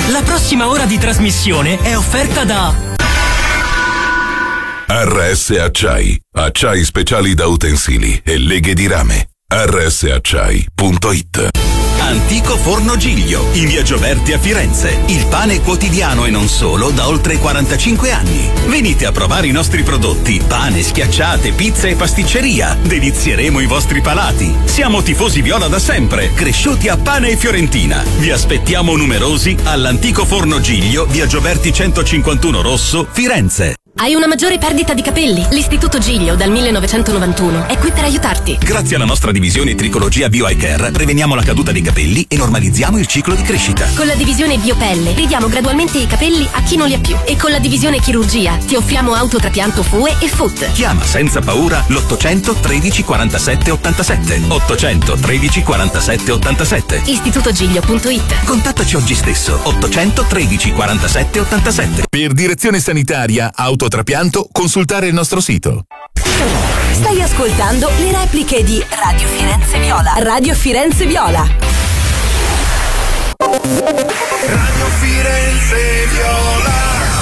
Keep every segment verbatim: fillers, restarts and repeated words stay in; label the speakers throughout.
Speaker 1: La prossima ora di trasmissione è offerta da
Speaker 2: R S Acciai, acciai speciali da utensili e leghe di rame. R S acciai punto it.
Speaker 3: Antico Forno Giglio, in via Gioberti a Firenze. Il pane quotidiano e non solo da oltre quarantacinque anni. Venite a provare i nostri prodotti: pane, schiacciate, pizza e pasticceria. Delizieremo i vostri palati. Siamo tifosi viola da sempre, cresciuti a pane e fiorentina. Vi aspettiamo numerosi all'Antico Forno Giglio, via Gioberti centocinquantuno Rosso, Firenze.
Speaker 4: Hai una maggiore perdita di capelli? L'Istituto Giglio dal millenovecentonovantuno è qui per aiutarti.
Speaker 3: Grazie alla nostra divisione Tricologia Bio Eye Care preveniamo la caduta dei capelli e normalizziamo il ciclo di crescita.
Speaker 4: Con la divisione Biopelle ridiamo gradualmente i capelli a chi non li ha più. E con la divisione Chirurgia ti offriamo autotrapianto F U E e F U T.
Speaker 3: Chiama senza paura l'ottocento tredici quarantasette ottantasette. ottocento tredici quarantasette ottantasette.
Speaker 4: Istitutogiglio punto it.
Speaker 3: Contattaci oggi stesso. ottocento tredici quarantasette ottantasette.
Speaker 5: Per direzione sanitaria autotrapianto consultare il nostro sito.
Speaker 6: Stai ascoltando le repliche di Radio Firenze Viola. Radio Firenze Viola.
Speaker 7: Radio Firenze Viola.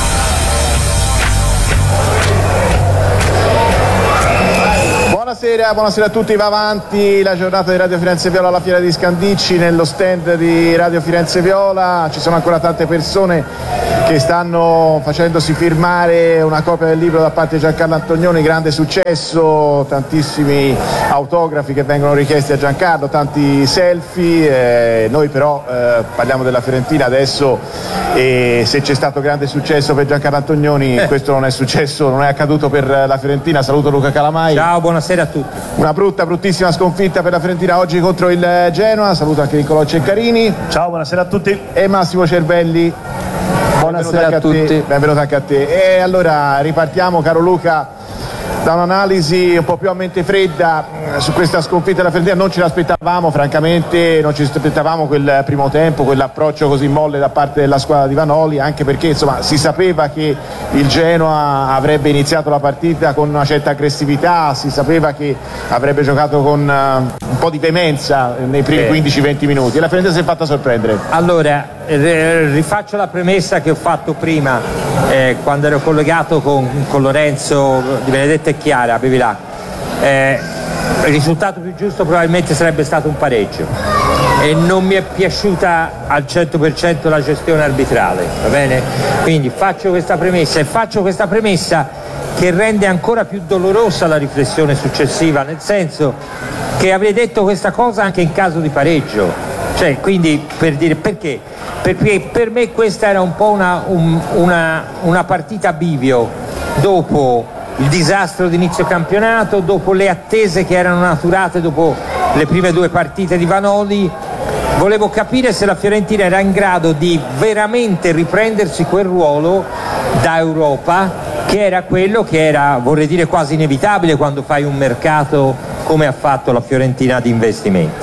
Speaker 8: Buonasera, buonasera a tutti, va avanti la giornata di Radio Firenze Viola alla Fiera di Scandicci, nello stand di Radio Firenze Viola ci sono ancora tante persone che stanno facendosi firmare una copia del libro da parte di Giancarlo Antonioni, grande successo, tantissimi autografi che vengono richiesti a Giancarlo, tanti selfie, eh, noi però eh, parliamo della Fiorentina adesso e se c'è stato grande successo per Giancarlo Antonioni, eh. questo non è successo, non è accaduto per la Fiorentina. Saluto Luca Calamai.
Speaker 9: Ciao, buonasera a tutti.
Speaker 8: Una brutta, bruttissima sconfitta per la Fiorentina oggi contro il Genoa. Saluto anche Niccolò Ceccarini.
Speaker 10: Ciao, buonasera a tutti.
Speaker 8: E Massimo Cervelli.
Speaker 9: Buonasera a, a tutti.
Speaker 8: Te. Benvenuto anche a te. E allora ripartiamo, caro Luca, da un'analisi un po' più a mente fredda su questa sconfitta della Fiorentina. Non ce l'aspettavamo, francamente, non ci aspettavamo quel primo tempo, quell'approccio così molle da parte della squadra di Vanoli, anche perché insomma si sapeva che il Genoa avrebbe iniziato la partita con una certa aggressività, si sapeva che avrebbe giocato con uh, un po' di veemenza nei primi eh. quindici venti minuti e la Fiorentina si è fatta sorprendere.
Speaker 9: Allora, rifaccio la premessa che ho fatto prima eh, quando ero collegato con, con Lorenzo di Benedetto e Chiara, Bevilà. Eh, il risultato più giusto probabilmente sarebbe stato un pareggio e non mi è piaciuta al cento per cento la gestione arbitrale, va bene? Quindi faccio questa premessa e faccio questa premessa che rende ancora più dolorosa la riflessione successiva, nel senso che avrei detto questa cosa anche in caso di pareggio, cioè quindi per dire perché? Perché per me questa era un po' una, un, una, una partita a bivio dopo il disastro d'inizio campionato, dopo le attese che erano maturate dopo le prime due partite di Vanoli. Volevo capire se la Fiorentina era in grado di veramente riprendersi quel ruolo da Europa, che era quello che era, vorrei dire, quasi inevitabile quando fai un mercato come ha fatto la Fiorentina di investimenti.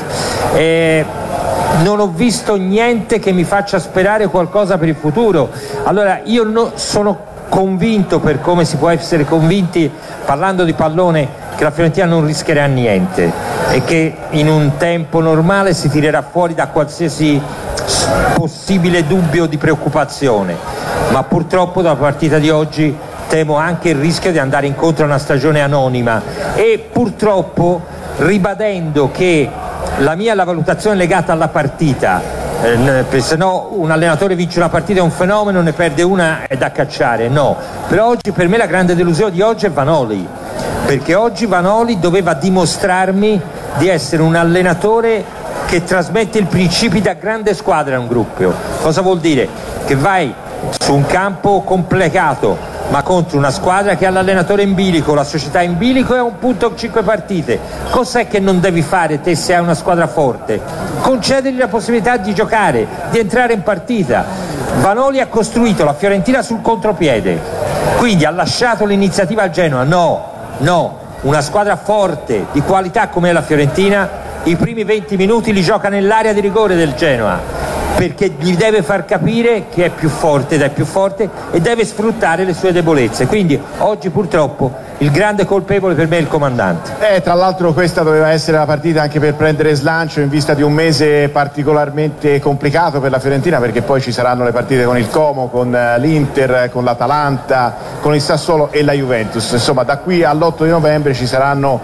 Speaker 9: E non ho visto niente che mi faccia sperare qualcosa per il futuro. Allora io no, sono convinto, per come si può essere convinti parlando di pallone, che la Fiorentina non rischierà niente e che in un tempo normale si tirerà fuori da qualsiasi possibile dubbio di preoccupazione, ma purtroppo dalla partita di oggi temo anche il rischio di andare incontro a una stagione anonima e purtroppo ribadendo che la mia è la valutazione legata alla partita. Eh, se no un allenatore vince una partita è un fenomeno, ne perde una è da cacciare, no. Però oggi per me la grande delusione di oggi è Vanoli, perché oggi Vanoli doveva dimostrarmi di essere un allenatore che trasmette il principio da grande squadra a un gruppo. Cosa vuol dire? Che vai su un campo complicato ma contro una squadra che ha l'allenatore in bilico, la società in bilico e ha un punto cinque partite. Cos'è che non devi fare te se hai una squadra forte? Concedergli la possibilità di giocare, di entrare in partita. Vanoli ha costruito la Fiorentina sul contropiede, quindi ha lasciato l'iniziativa al Genoa. No, no, una squadra forte, di qualità come la Fiorentina, i primi venti minuti li gioca nell'area di rigore del Genoa, perché gli deve far capire che è più forte ed è più forte e deve sfruttare le sue debolezze. Quindi oggi purtroppo il grande colpevole per me è il comandante.
Speaker 8: Eh, tra l'altro questa doveva essere la partita anche per prendere slancio in vista di un mese particolarmente complicato per la Fiorentina, perché poi ci saranno le partite con il Como, con l'Inter, con l'Atalanta, con il Sassuolo e la Juventus. Insomma, da qui all'otto di novembre ci saranno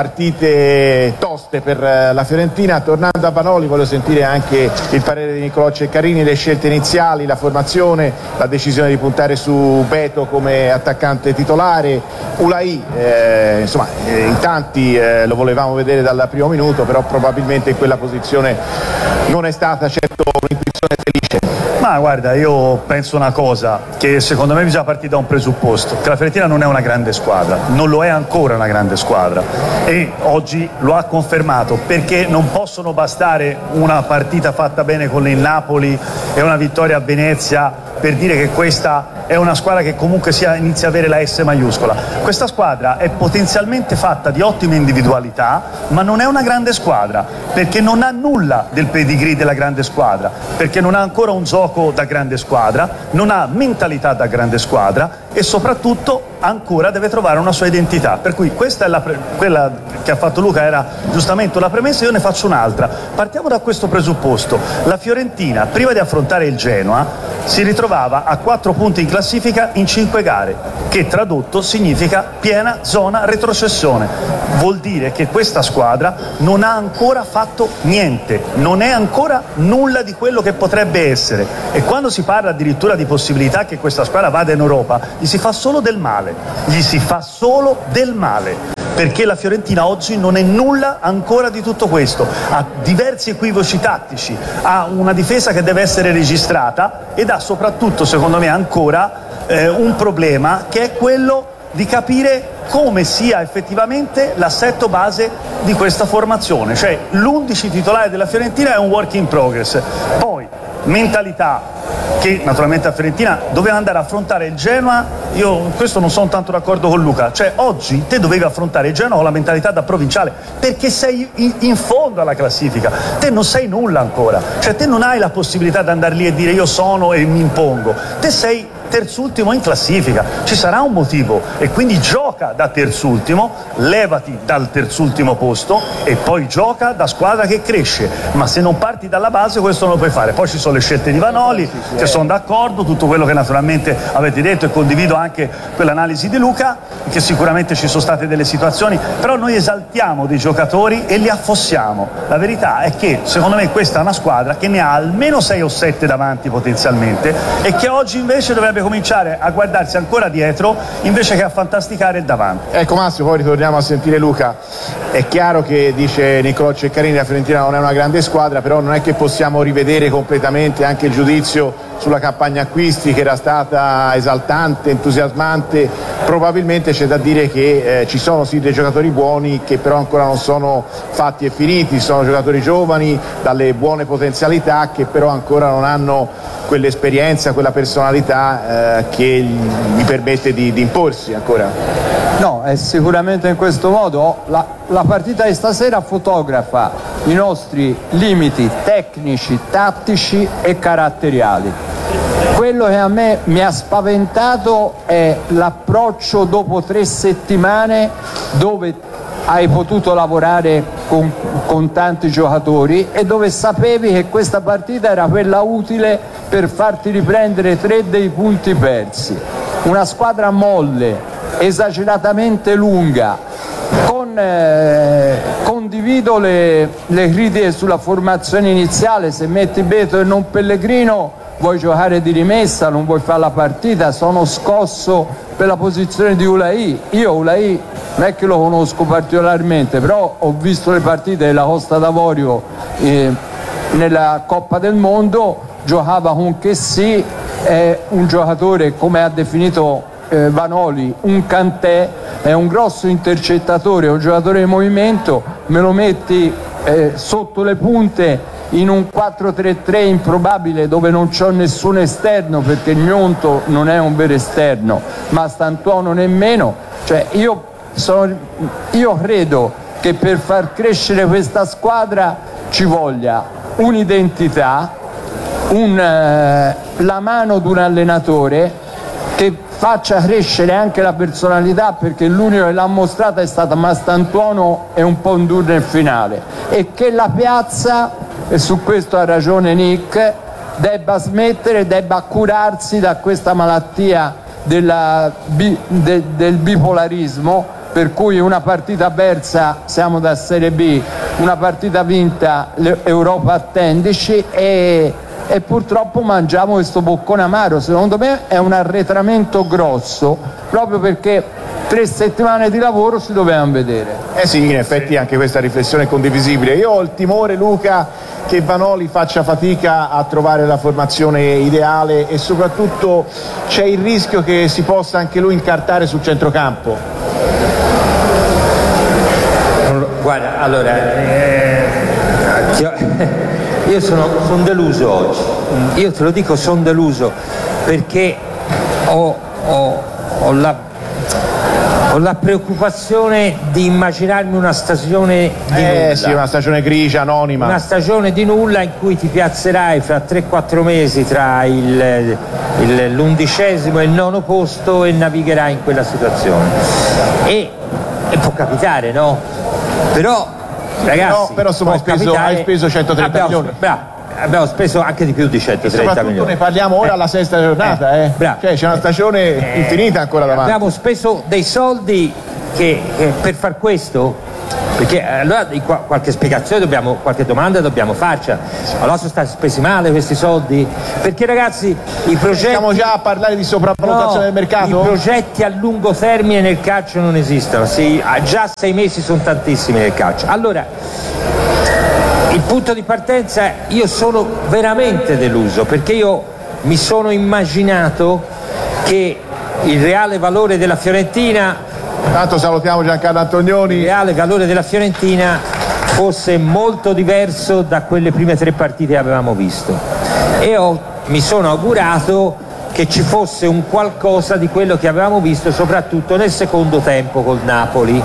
Speaker 8: partite toste per la Fiorentina. Tornando a Vanoli, voglio sentire anche il parere di Niccolò Ceccarini, le scelte iniziali, la formazione, la decisione di puntare su Beto come attaccante titolare. Ula Eh, insomma, eh, in tanti eh, lo volevamo vedere dal primo minuto, però probabilmente in quella posizione non è stata certo un'intuizione felice.
Speaker 10: Ma guarda, io penso una cosa, che secondo me bisogna partire da un presupposto, che la Fiorentina non è una grande squadra, non lo è ancora una grande squadra, e oggi lo ha confermato, perché non possono bastare una partita fatta bene con il Napoli e una vittoria a Venezia per dire che questa è una squadra che comunque sia, inizia a avere la S maiuscola. Questa squadra è potenzialmente fatta di ottime individualità, ma non è una grande squadra, perché non ha nulla del pedigree della grande squadra, perché non ha ancora un gioco da grande squadra, non ha mentalità da grande squadra e soprattutto ancora deve trovare una sua identità. Per cui questa è la pre- quella che ha fatto Luca era giustamente la premessa, io ne faccio un'altra. Partiamo da questo presupposto: la Fiorentina prima di affrontare il Genoa si ritrovava a quattro punti in classifica in cinque gare, che tradotto significa piena zona retrocessione. Vuol dire che questa squadra non ha ancora fatto niente, non è ancora nulla di quello che potrebbe essere, e quando si parla addirittura di possibilità che questa squadra vada in Europa, gli si fa solo del male, gli si fa solo del male. Perché la Fiorentina oggi non è nulla ancora di tutto questo, ha diversi equivoci tattici, ha una difesa che deve essere registrata ed ha soprattutto, secondo me, ancora eh, un problema, che è quello di capire come sia effettivamente l'assetto base di questa formazione. Cioè l'undici titolare della Fiorentina è un work in progress, poi mentalità, che naturalmente la Fiorentina doveva andare a affrontare il Genoa. Io questo non sono tanto d'accordo con Luca, cioè oggi te dovevi affrontare il Genoa con la mentalità da provinciale, perché sei in, in fondo alla classifica, te non sei nulla ancora, cioè te non hai la possibilità di andare lì e dire io sono e mi impongo, te sei terzultimo in classifica, ci sarà un motivo, e quindi gioca da terzultimo, levati dal terzultimo posto e poi gioca da squadra che cresce, ma se non parti dalla base questo non lo puoi fare. Poi ci sono le scelte di Vanoli, che sono d'accordo, tutto quello che naturalmente avete detto, e condivido anche quell'analisi di Luca, che sicuramente ci sono state delle situazioni, però noi esaltiamo dei giocatori e li affossiamo. La verità è che secondo me questa è una squadra che ne ha almeno sei o sette davanti potenzialmente, e che oggi invece dovrebbe cominciare a guardarsi ancora dietro invece che a fantasticare il davanti.
Speaker 8: Ecco Massimo, poi ritorniamo a sentire Luca. È chiaro che, dice Niccolò Ceccarini, la Fiorentina non è una grande squadra, però non è che possiamo rivedere completamente anche il giudizio sulla campagna acquisti, che era stata esaltante, entusiasmante. Probabilmente c'è da dire che eh, ci sono sì dei giocatori buoni che però ancora non sono fatti e finiti, sono giocatori giovani dalle buone potenzialità che però ancora non hanno quell'esperienza, quella personalità eh, che gli permette di, di imporsi ancora.
Speaker 11: No, è sicuramente in questo modo. La, la partita di stasera fotografa i nostri limiti tecnici, tattici e caratteriali. Quello che a me mi ha spaventato è l'approccio dopo tre settimane, dove hai potuto lavorare con, con tanti giocatori e dove sapevi che questa partita era quella utile per farti riprendere tre dei punti persi. Una squadra molle, esageratamente lunga, con, eh, condivido le, le critiche sulla formazione iniziale. Se metti Beto e non Pellegrino vuoi giocare di rimessa, non vuoi fare la partita. Sono scosso per la posizione di Ulai. Io Ulai non è che lo conosco particolarmente, però ho visto le partite della Costa d'Avorio eh, nella Coppa del Mondo, giocava con Chessy, è un giocatore, come ha definito eh, Vanoli, un Cantè, è un grosso intercettatore, un giocatore di movimento. Me lo metti eh, sotto le punte in un quattro tre tre improbabile, dove non c'ho nessun esterno, perché Gnonto non è un vero esterno, ma Stantuono nemmeno. Cioè io, sono, io credo che per far crescere questa squadra ci voglia un'identità, un, eh, la mano di un allenatore che faccia crescere anche la personalità, perché l'unico che l'ha mostrata è stata Mastantuono e un po' Ndur nel finale, e che la piazza, e su questo ha ragione Nick, debba smettere, debba curarsi da questa malattia della, de, del bipolarismo, per cui una partita persa siamo da Serie B, una partita vinta l'Europa attendici, e, e purtroppo mangiamo questo boccone amaro. Secondo me è un arretramento grosso, proprio perché tre settimane di lavoro si dovevano vedere.
Speaker 8: Eh sì, in effetti anche questa riflessione è condivisibile. Io ho il timore, Luca, che Vanoli faccia fatica a trovare la formazione ideale, e soprattutto c'è il rischio che si possa anche lui incartare sul centrocampo.
Speaker 9: Guarda, allora, eh, io sono, sono deluso oggi, io te lo dico, sono deluso perché ho, ho, ho la ho la preoccupazione di immaginarmi una stagione di
Speaker 8: eh,
Speaker 9: nulla.
Speaker 8: Sì, una stagione grigia, anonima.
Speaker 9: Una stagione di nulla in cui ti piazzerai fra tre quattro mesi tra il, il, l'undicesimo e il nono posto e navigherai in quella situazione. E, e può capitare, no? Però, ragazzi,
Speaker 8: no, però insomma, hai speso,
Speaker 9: capitare,
Speaker 8: hai speso centotrenta
Speaker 9: abbiamo,
Speaker 8: milioni.
Speaker 9: Bravo. Abbiamo speso anche di più di centotrenta
Speaker 8: soprattutto
Speaker 9: milioni.
Speaker 8: Ne parliamo ora eh. alla sesta giornata, eh. eh. Cioè c'è una stagione eh. infinita ancora davanti.
Speaker 9: Abbiamo speso dei soldi che, che per far questo, perché allora qualche spiegazione dobbiamo, qualche domanda dobbiamo farci. Allora sono stati spesi male questi soldi? Perché ragazzi, i progetti.
Speaker 8: Stiamo già a parlare di sopravvalutazione
Speaker 9: no,
Speaker 8: del mercato?
Speaker 9: I progetti a lungo termine nel calcio non esistono. Sì, già sei mesi sono tantissimi nel calcio. Allora, il punto di partenza, io sono veramente deluso, perché io mi sono immaginato che il reale valore della Fiorentina,
Speaker 8: tanto salutiamo Giancarlo Antonioni,
Speaker 9: il reale valore della Fiorentina fosse molto diverso da quelle prime tre partite che avevamo visto, e ho, mi sono augurato che ci fosse un qualcosa di quello che avevamo visto soprattutto nel secondo tempo col Napoli.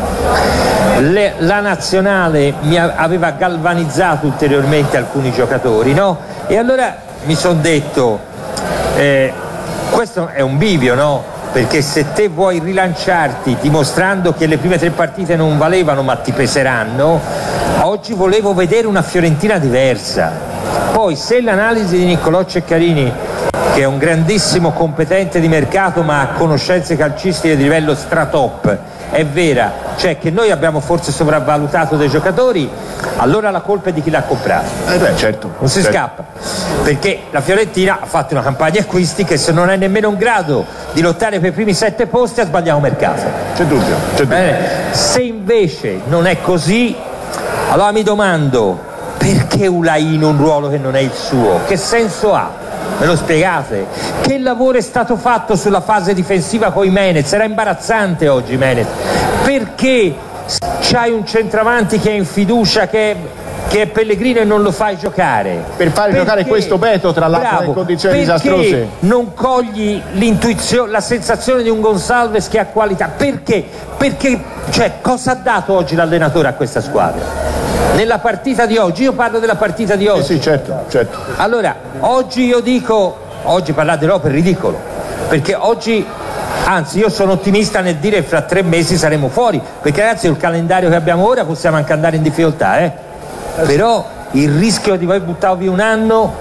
Speaker 9: Le, la nazionale mi aveva galvanizzato ulteriormente alcuni giocatori, no? E allora mi sono detto, eh, questo è un bivio, no? Perché se te vuoi rilanciarti dimostrando che le prime tre partite non valevano ma ti peseranno, oggi volevo vedere una Fiorentina diversa. Poi se l'analisi di Niccolò Ceccarini, che è un grandissimo competente di mercato ma ha conoscenze calcistiche di livello stratop, è vera, cioè che noi abbiamo forse sopravvalutato dei giocatori, allora la colpa è di chi l'ha comprato.
Speaker 8: Eh beh, certo.
Speaker 9: Non si
Speaker 8: certo.
Speaker 9: scappa, perché la Fiorentina ha fatto una campagna acquisti che, se non è nemmeno in grado di lottare per i primi sette posti, ha sbagliato mercato.
Speaker 8: C'è dubbio, c'è dubbio.
Speaker 9: Bene. Se invece non è così, allora mi domando, perché Ulai in un ruolo che non è il suo? Che senso ha? Me lo spiegate? Che lavoro è stato fatto sulla fase difensiva con i Menez? Era imbarazzante oggi Menez. Perché c'hai un centravanti che è in fiducia, che è, che è Pellegrino, e non lo fai giocare?
Speaker 8: Per fare
Speaker 9: perché?
Speaker 8: giocare questo Beto, tra l'altro,
Speaker 9: Bravo,
Speaker 8: in condizioni
Speaker 9: perché
Speaker 8: disastrose.
Speaker 9: Non cogli l'intuizione, la sensazione di un Gonsalves che ha qualità? Perché? Perché, cioè, cosa ha dato oggi l'allenatore a questa squadra? Nella partita di oggi, io parlo della partita di oggi.
Speaker 8: Eh sì, certo, certo.
Speaker 9: Allora, oggi io dico, oggi parlate no per ridicolo, perché oggi, anzi io sono ottimista nel dire che fra tre mesi saremo fuori, perché ragazzi il calendario che abbiamo ora possiamo anche andare in difficoltà, eh? Però il rischio di aver buttato via un anno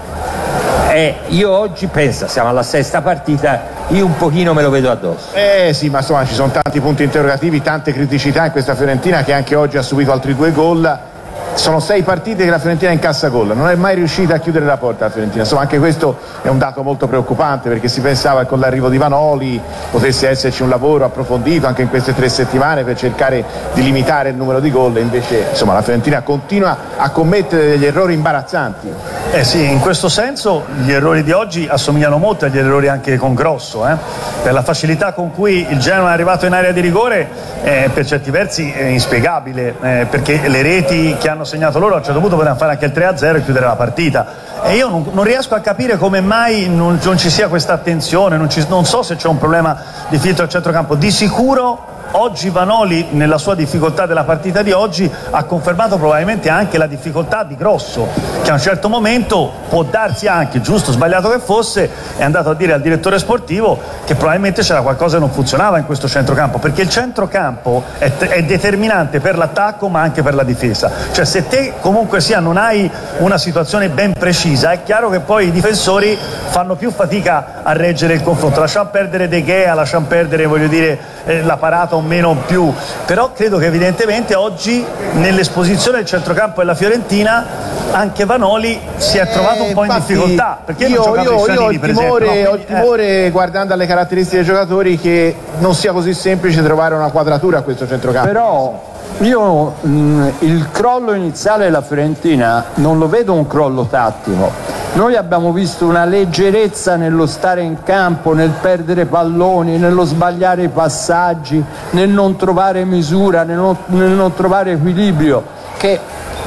Speaker 9: è, io oggi penso, siamo alla sesta partita, io un pochino me lo vedo addosso.
Speaker 8: Eh sì, ma insomma ci sono tanti punti interrogativi, tante criticità in questa Fiorentina, che anche oggi ha subito altri due gol. Sono sei partite che la Fiorentina incassa gol, non è mai riuscita a chiudere la porta la Fiorentina. Insomma, anche questo è un dato molto preoccupante, perché si pensava che con l'arrivo di Vanoli potesse esserci un lavoro approfondito anche in queste tre settimane per cercare di limitare il numero di gol, e invece insomma la Fiorentina continua a commettere degli errori imbarazzanti.
Speaker 10: Eh sì, in questo senso gli errori di oggi assomigliano molto agli errori anche con Grosso, eh? Per la facilità con cui il Genoa è arrivato in area di rigore, eh, per certi versi è inspiegabile, eh, perché le reti che hanno segnato loro a un certo punto potevano fare anche il tre a zero e chiudere la partita, e io non, non riesco a capire come mai non, non ci sia questa attenzione, non, ci, non so se c'è un problema di filtro al centrocampo. Di sicuro oggi Vanoli nella sua difficoltà della partita di oggi ha confermato probabilmente anche la difficoltà di Grosso, che a un certo momento può darsi anche, giusto o sbagliato che fosse, è andato a dire al direttore sportivo che probabilmente c'era qualcosa che non funzionava in questo centrocampo, perché il centrocampo è, è determinante per l'attacco ma anche per la difesa. Cioè se te comunque sia non hai una situazione ben precisa, è chiaro che poi i difensori fanno più fatica a reggere il confronto, lasciamo perdere De Gea, lasciamo perdere, voglio dire, eh, la parata o meno più, però credo che evidentemente oggi nell'esposizione del centrocampo della Fiorentina anche Vanoli si è trovato un po' in difficoltà, perché
Speaker 8: io,
Speaker 10: non
Speaker 8: io, io ho il timore,
Speaker 10: esempio, no? Quindi,
Speaker 8: ho il timore
Speaker 10: eh.
Speaker 8: guardando alle caratteristiche dei giocatori che non sia così semplice trovare una quadratura a questo centrocampo.
Speaker 11: Però io mh, il crollo iniziale della Fiorentina non lo vedo un crollo tattico. Noi abbiamo visto una leggerezza nello stare in campo, nel perdere palloni, nello sbagliare i passaggi, nel non trovare misura, nel non, nel non trovare equilibrio, che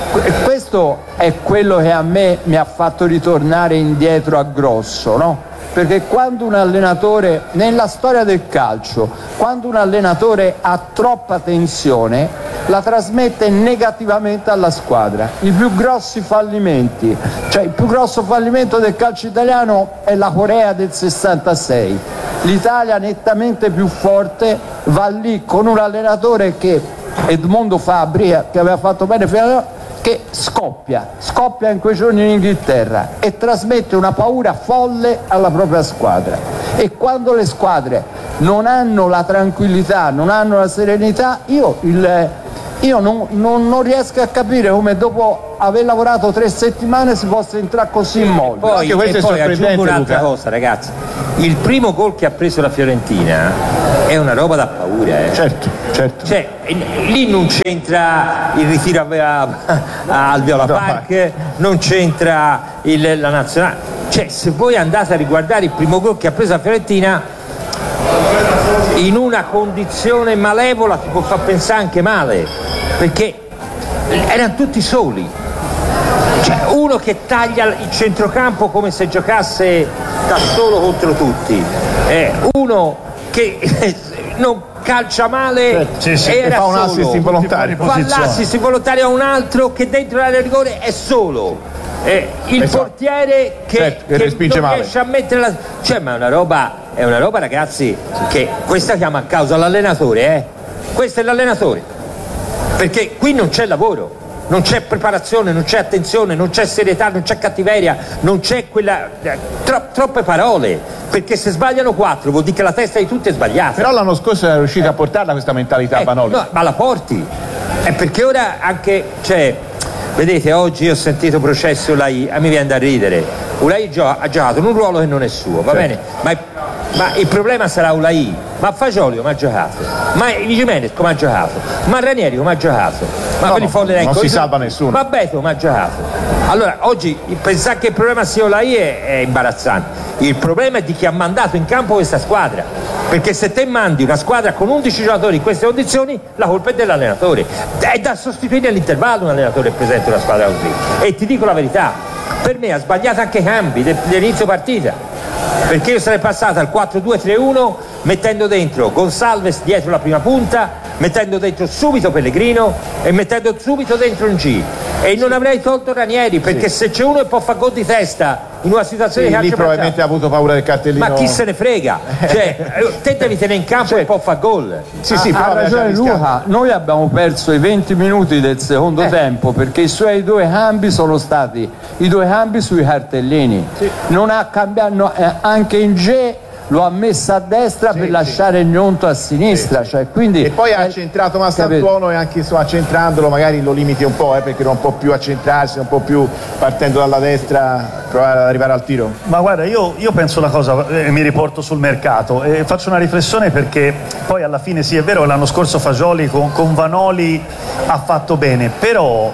Speaker 11: questo è quello che a me mi ha fatto ritornare indietro a Grosso, no? Perché quando un allenatore, nella storia del calcio, quando un allenatore ha troppa tensione, la trasmette negativamente alla squadra. I più grossi fallimenti, cioè il più grosso fallimento del calcio italiano è la Corea del sessantasei. L'Italia nettamente più forte va lì con un allenatore che, Edmondo Fabri, che aveva fatto bene fino a che scoppia, scoppia in quei giorni in Inghilterra e trasmette una paura folle alla propria squadra. E quando le squadre non hanno la tranquillità, non hanno la serenità, io, il, io non, non, non riesco a capire come dopo aver lavorato tre settimane si possa entrare così in molle.
Speaker 9: Poi, e poi aggiungo un'altra cosa, ragazzi, il primo gol che ha preso la Fiorentina è una roba da paura, eh.
Speaker 8: Certo, certo.
Speaker 9: Cioè, lì non c'entra il ritiro a, a, a Alveola Park, non c'entra il, la nazionale. Cioè, se voi andate a riguardare il primo gol che ha preso la Fiorentina, in una condizione malevola ti può far pensare anche male, perché erano tutti soli. Cioè, uno che taglia il centrocampo come se giocasse da solo contro tutti, eh, uno che non calcia male,
Speaker 8: sì, sì,
Speaker 9: era
Speaker 8: fa un
Speaker 9: solo.
Speaker 8: assist involontario,
Speaker 9: fa l'assist involontario a un altro che dentro l'area di rigore è solo, eh, il esatto. portiere che,
Speaker 8: certo, che,
Speaker 9: che non
Speaker 8: male.
Speaker 9: riesce a mettere la... cioè ma è una roba, è una roba ragazzi che questa chiama a causa l'allenatore, eh? Questo è l'allenatore, perché qui non c'è lavoro, non c'è preparazione, non c'è attenzione, non c'è serietà, non c'è cattiveria, non c'è quella tro- troppe parole, perché se sbagliano quattro vuol dire che la testa di tutti è sbagliata.
Speaker 8: Però l'anno scorso era riuscito eh. a portarla questa mentalità,
Speaker 9: eh,
Speaker 8: Vanoli.
Speaker 9: No, ma la porti, è perché ora anche, cioè, vedete, oggi ho sentito processo Ulai, a me viene da ridere. Ulai gio- ha giocato in un ruolo che non è suo, va certo. bene? Ma, è, ma il problema sarà Ulai, ma Fagioli come ha giocato? Ma Jimenez come ha giocato? Ma Ranieri come ha giocato? Ma
Speaker 8: no,
Speaker 9: per no, non
Speaker 8: si salva nessuno.
Speaker 9: Ma Beto come ha giocato? Allora oggi pensare che il problema sia Ulai è, è imbarazzante. Il problema è di chi ha mandato in campo questa squadra, perché se te mandi una squadra con undici giocatori in queste condizioni, la colpa è dell'allenatore. È da sostituire all'intervallo un allenatore presente una squadra così. E ti dico la verità, per me ha sbagliato anche i cambi dell'inizio partita, perché io sarei passato al quattro due tre uno mettendo dentro Gonsalves dietro la prima punta, mettendo dentro subito Pellegrino e mettendo subito dentro un G, e non avrei tolto Ranieri, perché sì. se c'è uno che può fare gol di testa in una situazione
Speaker 8: sì,
Speaker 9: di calcio,
Speaker 8: lì probabilmente ha avuto paura del cartellino.
Speaker 9: ma chi se ne frega, cioè te devi tenere in campo cioè, e può fare gol.
Speaker 11: Sì, sì, ha ragione Luca, noi abbiamo perso i venti minuti del secondo eh. tempo perché i suoi due cambi sono stati i due cambi sui cartellini, sì. non ha cambiato, no, eh, anche in G lo ha messo a destra sì, per sì. lasciare Gnonto a sinistra, sì. cioè, quindi
Speaker 8: e poi ha accentrato Massantuono, e anche so, accentrandolo magari lo limiti un po', eh, perché non può più accentrarsi, non può più partendo dalla destra provare ad arrivare al tiro.
Speaker 10: Ma guarda, io, io penso una cosa, eh, mi riporto sul mercato e faccio una riflessione, perché poi alla fine sì è vero che l'anno scorso Fagioli con, con Vanoli ha fatto bene, però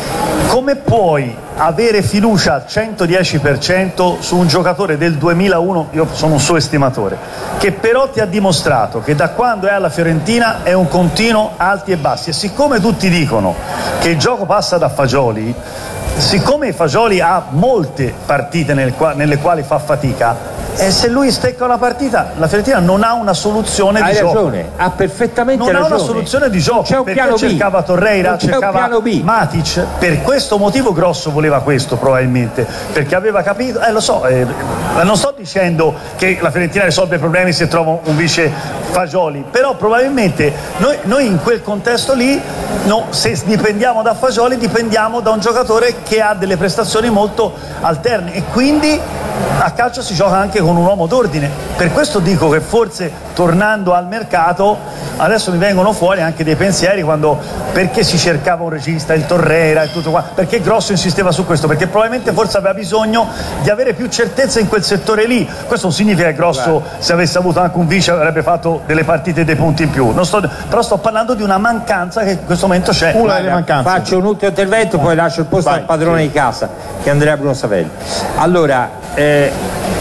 Speaker 10: come puoi avere fiducia al centodieci per cento su un giocatore del duemilauno, io sono un suo estimatore, che però ti ha dimostrato che da quando è alla Fiorentina è un continuo alti e bassi, e siccome tutti dicono che il gioco passa da Fagioli, siccome Fagioli ha molte partite nel qua, nelle quali fa fatica, E se lui stecca una partita, la Fiorentina non ha una soluzione
Speaker 9: Hai
Speaker 10: di
Speaker 9: ragione,
Speaker 10: gioco.
Speaker 9: Hai ha perfettamente
Speaker 10: non
Speaker 9: ragione.
Speaker 10: Non ha una soluzione di gioco.
Speaker 9: C'è un
Speaker 10: perché
Speaker 9: piano B.
Speaker 10: cercava Torreira,
Speaker 9: non c'è
Speaker 10: cercava
Speaker 9: un piano B.
Speaker 10: Matic. Per questo motivo Grosso voleva questo probabilmente, perché aveva capito, eh lo so, eh, non sto dicendo che la Fiorentina risolve i problemi se trova un vice Fagioli, però probabilmente noi, noi in quel contesto lì, no, se dipendiamo da Fagioli dipendiamo da un giocatore che ha delle prestazioni molto alterne e quindi a calcio si gioca anche con un uomo d'ordine. Per questo dico che forse tornando al mercato adesso mi vengono fuori anche dei pensieri quando perché si cercava un regista, il Torreira e tutto qua, perché Grosso insisteva su questo, perché probabilmente forse aveva bisogno di avere più certezza in quel settore lì. Questo non significa che Grosso, se avesse avuto anche un vice, avrebbe fatto delle partite e dei punti in più, non sto, però sto parlando di una mancanza che in questo momento c'è.
Speaker 8: Una delle mancanze.
Speaker 9: Faccio un ultimo intervento, poi lascio il posto
Speaker 8: Vai,
Speaker 9: al padrone
Speaker 8: sì.
Speaker 9: di casa, che è Andrea Bruno Savelli. Allora, eh,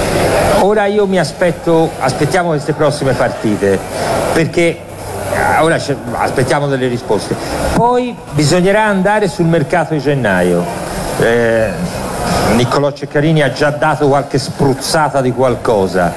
Speaker 9: ora io mi aspetto, aspettiamo queste prossime partite, perché ora aspettiamo delle risposte, poi bisognerà andare sul mercato di gennaio. eh, Niccolò Ceccarini ha già dato qualche spruzzata di qualcosa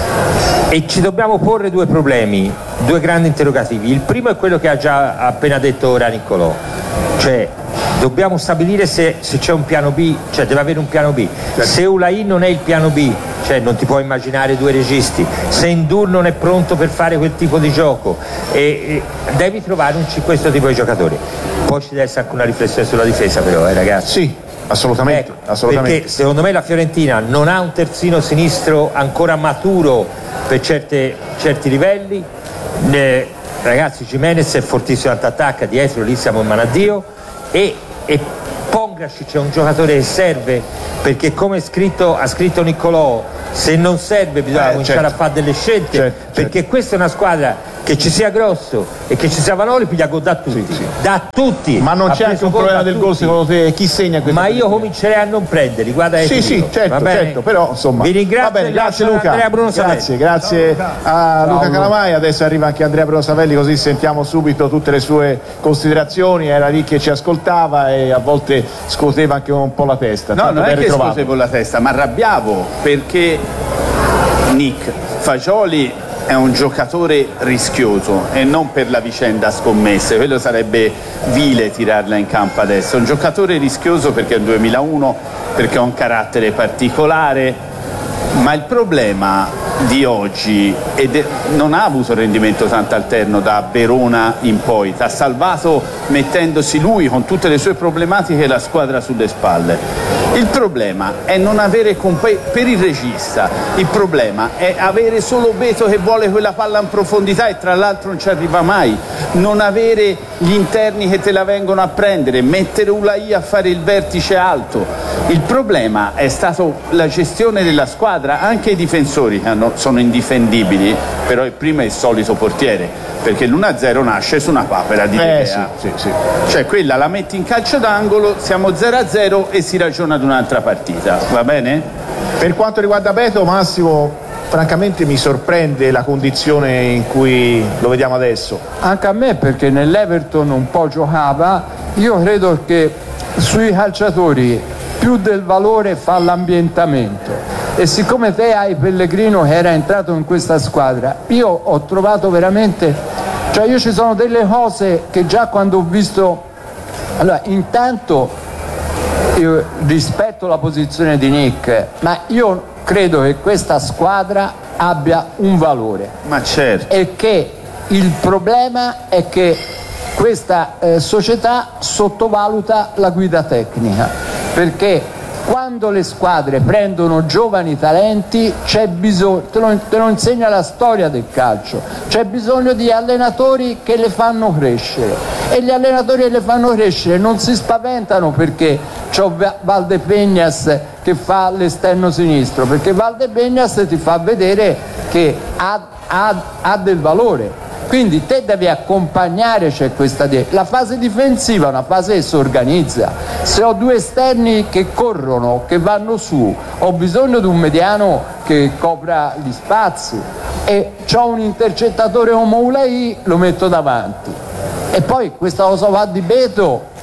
Speaker 9: e ci dobbiamo porre due problemi, due grandi interrogativi. Il primo è quello che ha già appena detto ora Niccolò, cioè dobbiamo stabilire se, se c'è un piano B, cioè deve avere un piano B. Se Ulai non è il piano B, cioè non ti puoi immaginare due registi, se Ndour non è pronto per fare quel tipo di gioco, e, e devi trovare un, questo tipo di giocatori. Poi ci deve essere anche una riflessione sulla difesa però, eh ragazzi.
Speaker 8: Sì, assolutamente,
Speaker 9: ecco,
Speaker 8: assolutamente.
Speaker 9: Perché secondo me la Fiorentina non ha un terzino sinistro ancora maturo per certe, certi livelli. Eh, ragazzi, Gimenez è fortissimo all'attacco, dietro lì siamo in mano a Dio, e, e Pongracic è un giocatore che serve, perché come scritto, ha scritto Niccolò, se non serve bisogna
Speaker 8: eh,
Speaker 9: cominciare
Speaker 8: certo.
Speaker 9: a fare delle scelte,
Speaker 8: certo,
Speaker 9: perché
Speaker 8: certo.
Speaker 9: questa è una squadra che ci sia Grosso e che ci sia Vanoli, piglia gol da tutti, sì, sì. da tutti.
Speaker 8: Ma non
Speaker 9: ha
Speaker 8: c'è anche un
Speaker 9: gol
Speaker 8: problema del
Speaker 9: tutti.
Speaker 8: gol secondo te? Chi segna questo?
Speaker 9: Ma io comincerei a non prenderli, guarda.
Speaker 8: Sì, sì,
Speaker 9: dico.
Speaker 8: certo, certo, però insomma.
Speaker 9: Vi ringrazio.
Speaker 8: Va bene, grazie Luca.
Speaker 9: Andrea Bruno
Speaker 8: grazie, grazie a
Speaker 9: Ciao,
Speaker 8: Luca
Speaker 9: Luca.
Speaker 8: Calamai. Adesso arriva anche Andrea Bruno Savelli, così sentiamo subito tutte le sue considerazioni. Era lì che ci ascoltava e a volte scuoteva anche un po' la testa.
Speaker 12: No, non è che scuotevo la testa, ma arrabbiavo perché Nick Fagioli è un giocatore rischioso e non per la vicenda scommesse, quello sarebbe vile tirarla in campo adesso. È un giocatore rischioso perché è il duemilauno, perché ha un carattere particolare, ma il problema di oggi ed è, non ha avuto rendimento tanto alterno da Verona in poi, ti ha salvato mettendosi lui con tutte le sue problematiche la squadra sulle spalle. Il problema è non avere comp- per il regista il problema è avere solo Beto che vuole quella palla in profondità e tra l'altro non ci arriva mai, non avere gli interni che te la vengono a prendere, mettere Ulai a fare il vertice alto. Il problema è stato la gestione della squadra, anche i difensori che hanno, sono indifendibili, però il primo è il solito portiere, perché l'uno a zero nasce su una papera di
Speaker 8: eh,
Speaker 12: Idea.
Speaker 8: sì, sì, sì.
Speaker 12: Cioè quella la metti in calcio d'angolo, siamo zero a zero e si ragiona di un'altra partita, va bene?
Speaker 8: Per quanto riguarda Beto, Massimo, francamente mi sorprende la condizione in cui lo vediamo adesso.
Speaker 11: Anche a me, perché nell'Everton un po' giocava. Io credo che sui calciatori più del valore fa l'ambientamento, e siccome te hai Pellegrino che era entrato in questa squadra, io ho trovato veramente, cioè io ci sono delle cose che già quando ho visto, allora intanto io rispetto la posizione di Nick, ma io credo che questa squadra abbia un valore,
Speaker 12: ma certo,
Speaker 11: e che il problema è che questa eh, società sottovaluta la guida tecnica, perché quando le squadre prendono giovani talenti c'è bisogno, te lo, te lo insegna la storia del calcio, c'è bisogno di allenatori che le fanno crescere, e gli allenatori che le fanno crescere non si spaventano perché c'ho Valdepeñas che fa l'esterno sinistro, perché Valdepeñas ti fa vedere che ha, ha, ha del valore. Quindi te devi accompagnare, c'è questa di... la fase difensiva è una fase che si organizza. Se ho due esterni che corrono, che vanno su, ho bisogno di un mediano che copra gli spazi, e c'ho un intercettatore come Ulai, lo metto davanti. E poi questa cosa va di Beto,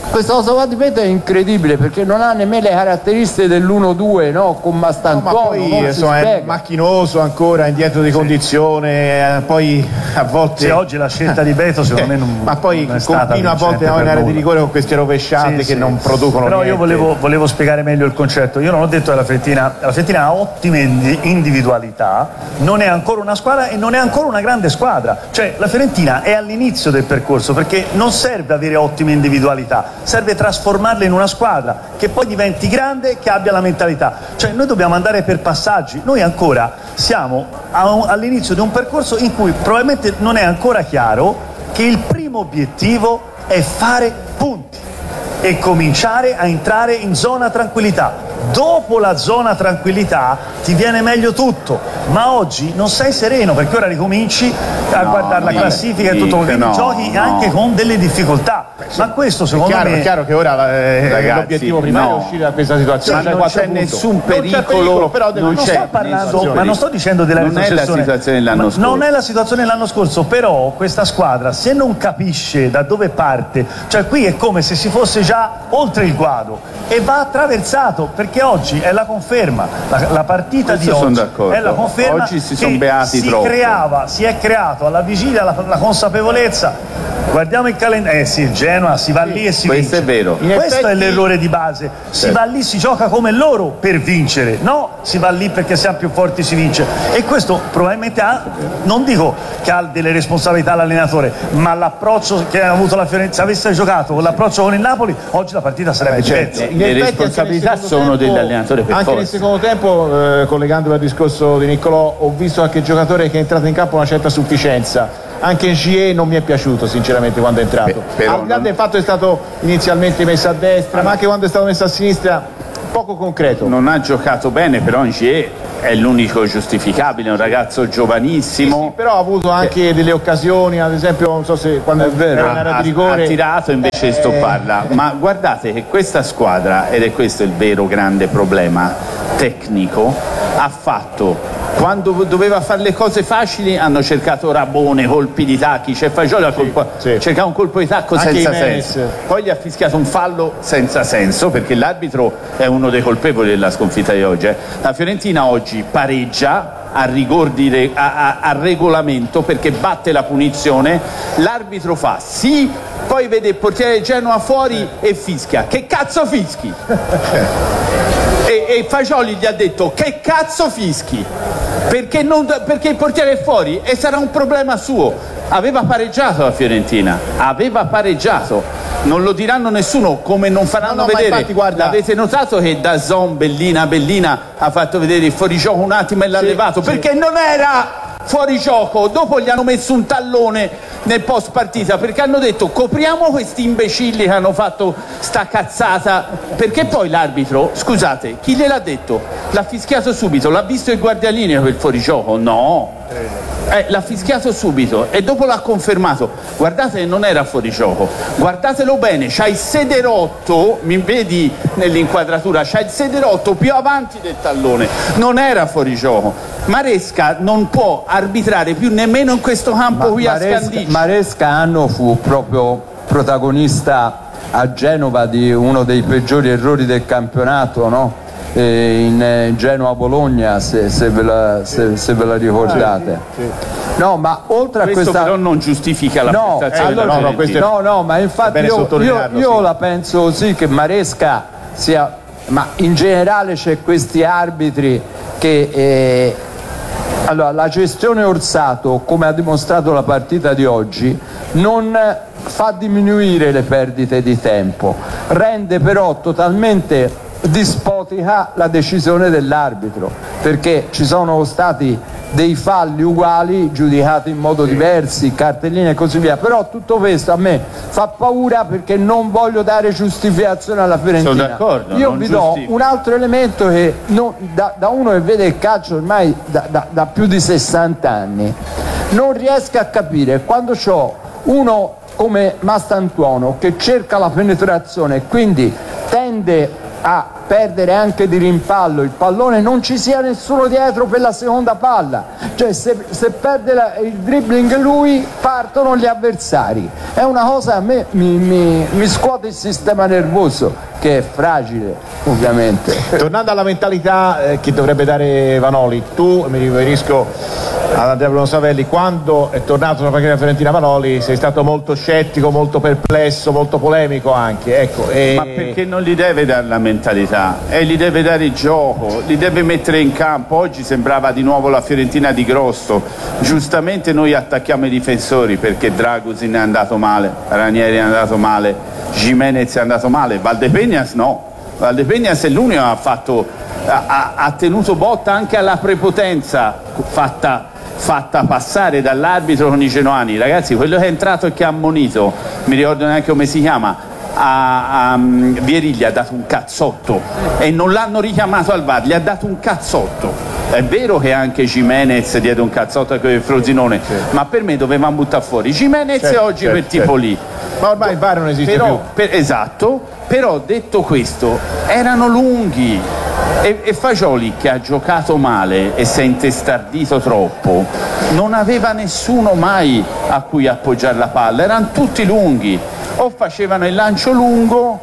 Speaker 11: questa cosa qua di Beto è incredibile perché non ha nemmeno le caratteristiche dell'uno due, no? Con Mastantuono.
Speaker 8: No, ma poi insomma, è macchinoso ancora, indietro di condizione, eh, poi a volte.
Speaker 10: Sì, oggi la scelta di Beto secondo me non.
Speaker 8: Ma poi
Speaker 10: non è stata
Speaker 8: continua a volte no, in area di rigore con queste rovesciate
Speaker 10: sì,
Speaker 8: che
Speaker 10: sì.
Speaker 8: non producono
Speaker 10: Però
Speaker 8: niente.
Speaker 10: io volevo, volevo spiegare meglio il concetto. Io non ho detto che la Fiorentina, la Fiorentina ha ottime individualità, non è ancora una squadra e non è ancora una grande squadra. Cioè la Fiorentina è all'inizio del percorso perché non serve avere ottime individualità, serve trasformarle in una squadra che poi diventi grande, che abbia la mentalità. Cioè noi dobbiamo andare per passaggi. Noi ancora siamo all'inizio di un percorso in cui probabilmente non è ancora chiaro che il primo obiettivo è fare punti e cominciare a entrare in zona tranquillità. Dopo la zona tranquillità ti viene meglio tutto, ma oggi non sei sereno perché ora ricominci a
Speaker 12: no,
Speaker 10: guardare la classifica e tutto, quindi
Speaker 12: no,
Speaker 10: giochi
Speaker 12: no.
Speaker 10: anche con delle difficoltà. Ma questo secondo
Speaker 8: è chiaro,
Speaker 10: me
Speaker 8: è chiaro che ora eh,
Speaker 12: Ragazzi,
Speaker 8: l'obiettivo primario
Speaker 12: no.
Speaker 8: è uscire da questa situazione.
Speaker 12: Ma non c'è nessun pericolo,
Speaker 8: non c'è pericolo però deve,
Speaker 12: non
Speaker 10: non
Speaker 12: c'è
Speaker 10: sto parlando,
Speaker 12: nessun
Speaker 10: ma non sto dicendo della
Speaker 12: non è la
Speaker 10: retrocessione.
Speaker 12: situazione dell'anno
Speaker 10: Ma
Speaker 12: scorso.
Speaker 10: non è la situazione dell'anno scorso, però questa squadra se non capisce da dove parte, cioè qui è come se si fosse già oltre il guado e va attraversato, perché oggi è la conferma, la, la partita
Speaker 12: Questo
Speaker 10: di
Speaker 12: sono
Speaker 10: oggi
Speaker 12: d'accordo.
Speaker 10: è la conferma
Speaker 12: Oggi si
Speaker 10: che
Speaker 12: sono beati
Speaker 10: si
Speaker 12: troppo.
Speaker 10: creava, si è creato alla vigilia la, la consapevolezza. Guardiamo il calendario, eh sì, il Genoa si va lì e si
Speaker 12: questo
Speaker 10: vince.
Speaker 12: è vero.
Speaker 10: In Questo
Speaker 8: effetti...
Speaker 10: è l'errore di base. Si
Speaker 12: Certo.
Speaker 10: va lì, si gioca come loro per vincere, no? Si va lì perché siamo più forti, si vince. E questo probabilmente ha, non dico che ha delle responsabilità l'allenatore, ma l'approccio che ha avuto la Fiorentina, se avesse giocato con l'approccio con il Napoli, oggi la partita sarebbe diversa.
Speaker 12: certo. Le responsabilità sono dell'allenatore per
Speaker 8: anche
Speaker 12: forza.
Speaker 8: nel secondo tempo, eh, collegandomi al discorso di Niccolò, ho visto anche il giocatore che è entrato in campo una certa sufficienza. Anche Gie non mi è piaciuto sinceramente quando è entrato.
Speaker 12: Beh,
Speaker 8: Al di là
Speaker 12: non...
Speaker 8: del fatto che è stato inizialmente messo a destra, ma anche quando è stato messo a sinistra, poco concreto.
Speaker 12: Non ha giocato bene, però Gie è l'unico giustificabile, è un ragazzo giovanissimo.
Speaker 8: Sì, sì, però ha avuto anche delle occasioni, ad esempio, non so se quando era in area di rigore
Speaker 12: ha tirato invece di
Speaker 8: eh...
Speaker 12: stopparla. Ma guardate che questa squadra, ed è questo il vero grande problema tecnico, ha fatto. Quando doveva fare le cose facili hanno cercato Rabone, colpi di tacchi, c'è Fagioli, sì, colpo, sì. cercava un colpo di tacco
Speaker 8: anche
Speaker 12: senza
Speaker 8: Jimenez.
Speaker 12: senso, poi gli ha fischiato un fallo senza senso perché l'arbitro è uno dei colpevoli della sconfitta di oggi. Eh. La Fiorentina oggi pareggia a rigor di re, a, a, a regolamento perché batte la punizione, l'arbitro fa sì, poi vede il portiere di Genoa fuori e fischia. Che cazzo fischi? E, e Fagioli gli ha detto che cazzo fischi? Perché, non, perché il portiere è fuori e sarà un problema suo. Aveva pareggiato la Fiorentina, aveva pareggiato, non lo diranno nessuno, come non faranno
Speaker 8: no, no,
Speaker 12: vedere.
Speaker 8: Infatti, guarda...
Speaker 12: L'avete notato che Dazon, bellina bellina, ha fatto vedere il fuorigioco un attimo e l'ha
Speaker 8: sì,
Speaker 12: levato
Speaker 8: sì.
Speaker 12: perché non era fuori gioco. Dopo gli hanno messo un tallone nel post partita perché hanno detto copriamo questi imbecilli che hanno fatto sta cazzata, perché poi l'arbitro, scusate, chi gliel'ha detto? L'ha fischiato subito, l'ha visto il guardialinea quel fuorigioco? No, eh, l'ha fischiato subito e dopo l'ha confermato. Guardate che non era fuorigioco, guardatelo bene, c'ha il sederotto, mi vedi nell'inquadratura, c'ha il sederotto più avanti del tallone, non era fuorigioco. Maresca non può arbitrare più nemmeno in questo campo
Speaker 11: Ma
Speaker 12: qui
Speaker 11: Maresca,
Speaker 12: a Scandicci.
Speaker 11: Maresca anno fu proprio protagonista a Genova di uno dei peggiori errori del campionato, no? E in eh, Genoa-Bologna, se, se, ve la, se, se ve la ricordate.
Speaker 8: Sì, sì.
Speaker 11: No, ma oltre a
Speaker 12: Questo
Speaker 11: questa...
Speaker 12: però non giustifica la
Speaker 11: no,
Speaker 12: prestazione
Speaker 11: allora,
Speaker 12: della
Speaker 11: no, no,
Speaker 12: Fiorentina.
Speaker 11: no, no, ma infatti io, io, io
Speaker 8: sì.
Speaker 11: la penso così, che Maresca sia... Ma in generale c'è questi arbitri che... Eh, allora, la gestione Orsato, come ha dimostrato la partita di oggi, non fa diminuire le perdite di tempo, rende però totalmente dispotica la decisione dell'arbitro, perché ci sono stati dei falli uguali giudicati in modo diverso, cartellini e così via, però tutto questo a me fa paura perché non voglio dare giustificazione alla Fiorentina.
Speaker 12: Sono d'accordo,
Speaker 11: io
Speaker 12: non
Speaker 11: vi
Speaker 12: giustifico.
Speaker 11: do un altro elemento che non, da, da uno che vede il calcio ormai da, da, da più di sessanta anni non riesco a capire quando c'ho uno come Mastantuono che cerca la penetrazione e quindi tende a perdere anche di rimpallo il pallone, non ci sia nessuno dietro per la seconda palla, cioè se, se perde la, il dribbling lui, partono gli avversari. È una cosa, a me mi, mi, mi scuote il sistema nervoso, che è fragile ovviamente.
Speaker 8: Tornando alla mentalità eh, che dovrebbe dare Vanoli, tu, mi riferisco ad Andrea Bruno Savelli, quando è tornato sulla panchina Fiorentina Vanoli sei stato molto scettico, molto perplesso, molto polemico anche, ecco, e...
Speaker 12: Ma perché non gli deve dare la mentalità, e gli deve dare il gioco, li deve mettere in campo. Oggi sembrava di nuovo la Fiorentina di Grosso. Giustamente noi attacchiamo i difensori perché Dragusin è andato male, Ranieri è andato male, Gimenez è andato male, Valdepeñas no, Valdepeñas è l'unico che ha fatto ha, ha tenuto botta anche alla prepotenza fatta fatta passare dall'arbitro con i genuani. Ragazzi, quello che è entrato e che ha ammonito, mi ricordo neanche come si chiama, a, a um, Vieriglia, ha dato un cazzotto e non l'hanno richiamato al V A R, gli ha dato un cazzotto. È vero che anche Gimenez diede un cazzotto a quel Frosinone, certo, ma per me dovevamo buttare fuori Gimenez, certo, oggi, certo, per tipo certo. lì.
Speaker 8: Ma ormai il V A R non esiste
Speaker 12: però,
Speaker 8: più.
Speaker 12: Per, esatto, però detto questo, erano lunghi. E, e Fagioli, che ha giocato male e si è intestardito troppo, non aveva nessuno mai a cui appoggiare la palla, erano tutti lunghi, o facevano il lancio lungo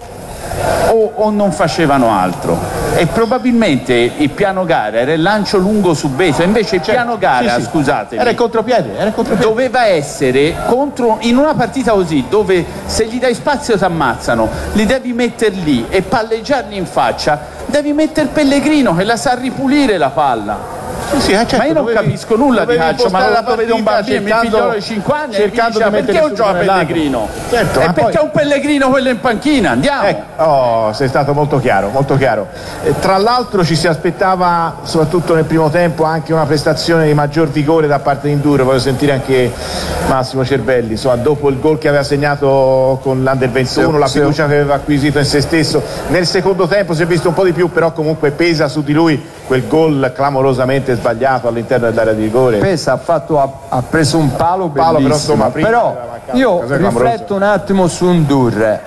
Speaker 12: o, o non facevano altro, e probabilmente il piano gara era il lancio lungo su Beto, invece il piano gara, sì, sì, scusatemi,
Speaker 8: era il contropiede, era il contropiede,
Speaker 12: doveva essere contro, in una partita così dove se gli dai spazio ti ammazzano, li devi mettere lì e palleggiarli in faccia, devi mettere Pellegrino che la sa ripulire la palla.
Speaker 8: Sì, sì, certo,
Speaker 12: ma io non
Speaker 8: dovevi,
Speaker 12: capisco nulla di calcio, ma lo vedo un bambino, mi figlio di cinque anni e mi dice, perché non gioca Pellegrino?
Speaker 8: Certo,
Speaker 12: e
Speaker 8: ma
Speaker 12: perché
Speaker 8: poi...
Speaker 12: un Pellegrino quello in panchina, andiamo.
Speaker 8: Ecco, oh, sei stato molto chiaro, molto chiaro. E, tra l'altro ci si aspettava, soprattutto nel primo tempo, anche una prestazione di maggior vigore da parte di Induro. Voglio sentire anche Massimo Cervelli, insomma, dopo il gol che aveva segnato con l'Under ventuno, sì, la fiducia, sì, che aveva acquisito in se stesso. Nel secondo tempo si è visto un po' di più, però comunque pesa su di lui quel gol clamorosamente sbagliato all'interno dell'area di rigore.
Speaker 11: Pesa, ha, fatto, ha, ha preso un palo bellissimo,
Speaker 8: palo, però, insomma,
Speaker 11: però io rifletto un attimo su Ndour.